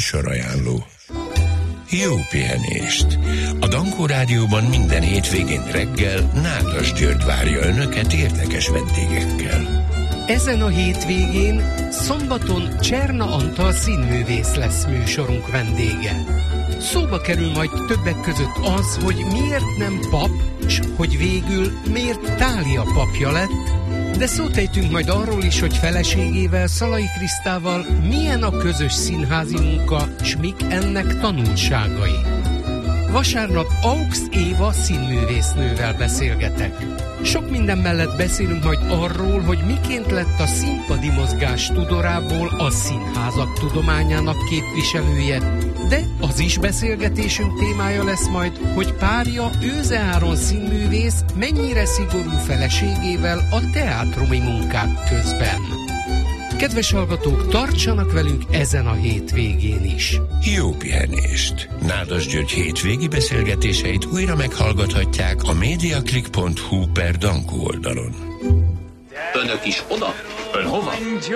Műsorajánló. Jó pihenést! A Dankó Rádióban minden hétvégén reggel Nádas György várja Önöket érdekes vendégekkel. Ezen a hétvégén szombaton Cserna Antal színművész lesz műsorunk vendége. Szóba kerül majd többek között az, hogy miért nem pap, s hogy végül miért Tália papja lett, de szót ejtünk majd arról is, hogy feleségével, Szalai Krisztával milyen a közös színházi munka, s mik ennek tanulságai. Vasárnap Aux Éva színművésznővel beszélgetek. Sok minden mellett beszélünk majd arról, hogy miként lett a színpadi mozgás tudorából a színházak tudományának képviselője, de az is beszélgetésünk témája lesz majd, hogy párja Őze Áron színművész mennyire szigorú feleségével a teátrumi munkák közben. Kedves hallgatók, tartsanak velünk ezen a hétvégén is. Jó pihenést! Nádas György hétvégi beszélgetéseit újra meghallgathatják a mediaclick.hu/Dankó oldalon. Önök is oda? Ön hova?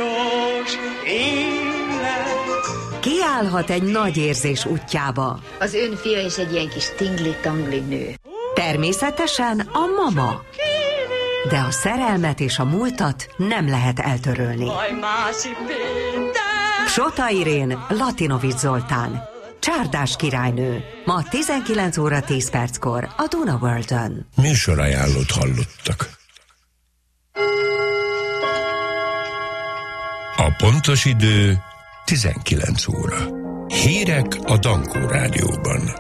Kiállhat egy nagy érzés útjába. Az ön fia is egy ilyen kis tingli-tangli nő. Természetesen a mama. De a szerelmet és a múltat nem lehet eltörölni. Sota Irén, Latinovics Zoltán. Csárdás királynő. Ma 19 óra 10 perckor a Duna World-ön. Műsorajánlót hallottak. A pontos idő 19 óra. Hírek a Dankó Rádióban.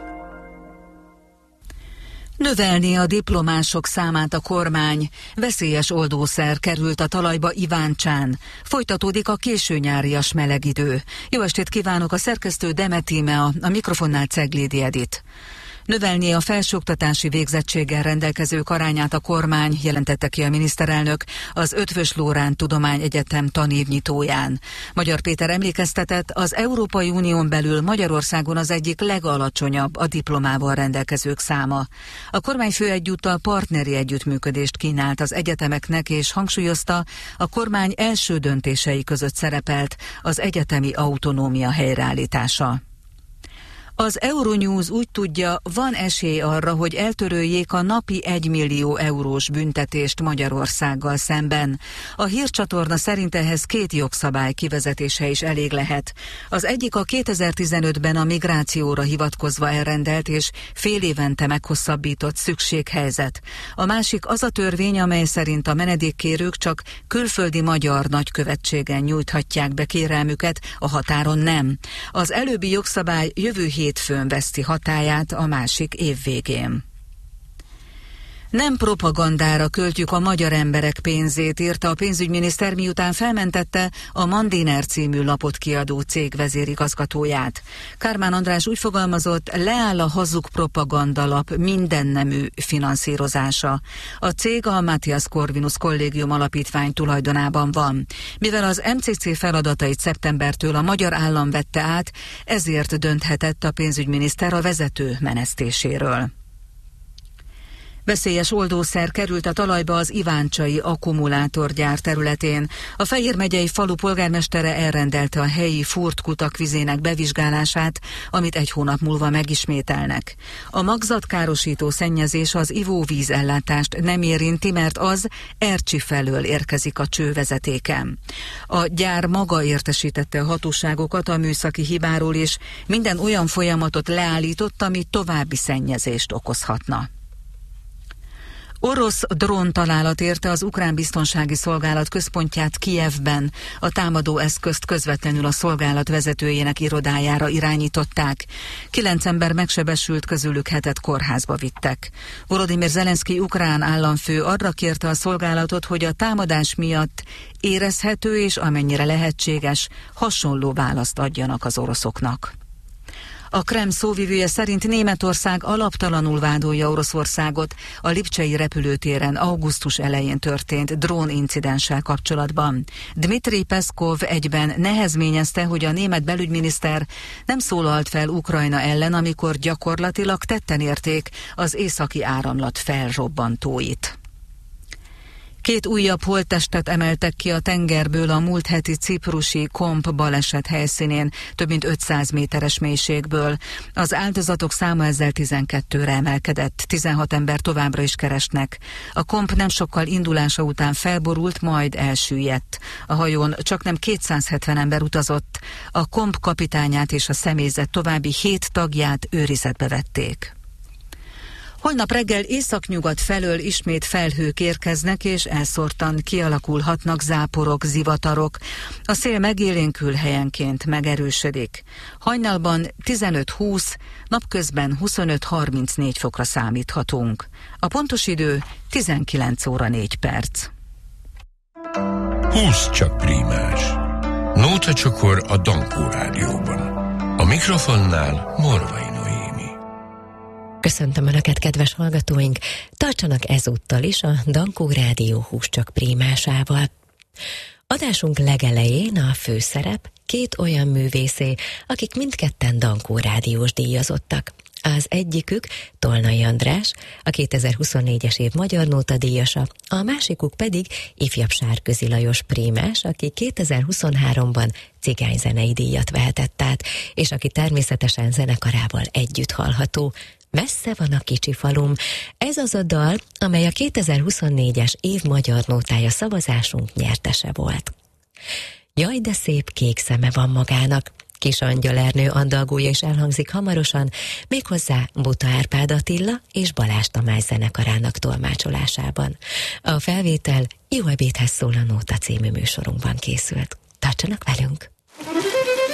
Növelni a diplomások számát a kormány. Veszélyes oldószer került a talajba Iváncsán. Folytatódik a későnyárias meleg idő. Jó estét kívánok, a szerkesztő Demetíme, a mikrofonnál Ceglédi Edit. Növelni a felsőoktatási végzettséggel rendelkezők arányát a kormány, jelentette ki a miniszterelnök az Eötvös Loránd Tudományegyetem tanévnyitóján. Magyar Péter emlékeztetett, az Európai Unión belül Magyarországon az egyik legalacsonyabb a diplomával rendelkezők száma. A kormányfő egyúttal partneri együttműködést kínált az egyetemeknek, és hangsúlyozta, a kormány első döntései között szerepelt az egyetemi autonómia helyreállítása. Az Euronews úgy tudja, van esély arra, hogy eltöröljék a napi 1 millió eurós büntetést Magyarországgal szemben. A hírcsatorna szerint ehhez 2 jogszabály kivezetése is elég lehet. Az egyik a 2015-ben a migrációra hivatkozva elrendelt és fél évente meghosszabbított szükséghelyzet. A másik az a törvény, amely szerint a menedékkérők csak külföldi magyar nagykövetségen nyújthatják be kérelmüket, a határon nem. Az előbbi jogszabály jövő hétfőn veszti hatályát, a másik év végén. Nem propagandára költjük a magyar emberek pénzét, írta a pénzügyminiszter, miután felmentette a Mandiner című lapot kiadó cég vezérigazgatóját. Kármán András úgy fogalmazott, leáll a hazug propagandalap mindennemű finanszírozása. A cég a Matthias Corvinus Kollégium Alapítvány tulajdonában van. Mivel az MCC feladatait szeptembertől a magyar állam vette át, ezért dönthetett a pénzügyminiszter a vezető menesztéséről. Veszélyes oldószer került a talajba az iváncsai akkumulátorgyár területén. A Fejér megyei falu polgármestere elrendelte a helyi furtkutak vizének bevizsgálását, amit 1 hónap múlva megismételnek. A magzatkárosító szennyezés az ivóvízellátást nem érinti, mert az Ercsi felől érkezik a csővezetéken. A gyár maga értesítette a hatóságokat a műszaki hibáról, és minden olyan folyamatot leállított, ami további szennyezést okozhatna. Orosz dróntalálat érte az ukrán biztonsági szolgálat központját Kijevben. A támadó eszközt közvetlenül a szolgálat vezetőjének irodájára irányították. 9 ember megsebesült, közülük 7-et kórházba vittek. Volodymyr Zelenszky ukrán államfő arra kérte a szolgálatot, hogy a támadás miatt érezhető és amennyire lehetséges hasonló választ adjanak az oroszoknak. A Kreml szóvivője szerint Németország alaptalanul vádolja Oroszországot a lipcsei repülőtéren augusztus elején történt drónincidenssel kapcsolatban. Dmitri Peszkov egyben nehezményezte, hogy a német belügyminiszter nem szólalt fel Ukrajna ellen, amikor gyakorlatilag tetten érték az északi áramlat felrobbantóit. 2 újabb holttestet emeltek ki a tengerből a múlt heti ciprusi Komp baleset helyszínén, több mint 500 méteres mélységből. Az áldozatok száma ezzel 12-re emelkedett, 16 ember továbbra is keresnek. A Komp nem sokkal indulása után felborult, majd elsüllyedt. A hajón csaknem 270 ember utazott. A Komp kapitányát és a személyzet további 7 tagját őrizetbe vették. Holnap reggel északnyugat felől ismét felhők érkeznek, és elszórtan kialakulhatnak záporok, zivatarok. A szél megélénkül, helyenként megerősödik. Hajnalban 15-20, napközben 25-34 fokra számíthatunk. A pontos idő 19 óra 4 perc. 20 csak prímás. Nóta csokor a Dankó Rádióban. A mikrofonnál Morvai Noémi. Köszöntöm Önöket, kedves hallgatóink! Tartsanak ezúttal is a Dankó Rádió 20 csak prímásával. Adásunk legelején a főszerep 2 olyan művészé, akik mindketten Dankó Rádiós díjazottak. Az egyikük Tolnai András, a 2024-es év Magyar Nóta díjasa, a másikuk pedig ifjabb Sárközi Lajos prímás, aki 2023-ban cigányzenei díjat vehetett át, és aki természetesen zenekarával együtt hallható. Messze van a kicsi falum. Ez az a dal, amely a 2024-es év Magyar Nótája szavazásunk nyertese volt. Jaj, de szép kék szeme van magának. Kis Angyal Ernő andalgója is elhangzik hamarosan, méghozzá Buta Árpád Attila és Balázs Tamás zenekarának tolmácsolásában. A felvétel Jó ebédhez szól a Nóta című műsorunkban készült. Tartsanak velünk!